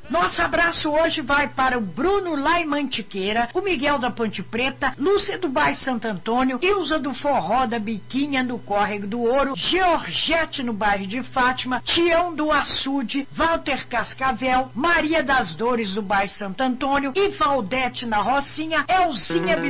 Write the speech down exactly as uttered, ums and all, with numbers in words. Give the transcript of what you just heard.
Nosso abraço hoje vai para o Bruno lá em Mantiqueira, o Miguel da Ponte Preta, Lúcia do bairro Santo Antônio, Ilza do Forró da Biquinha no Córrego do Ouro, Georgette no bairro de Fátima, Tião do Açude, Walter Cascavel, Maria das Dores do bairro Santo Antônio e Valdete na Rocinha, Elzinha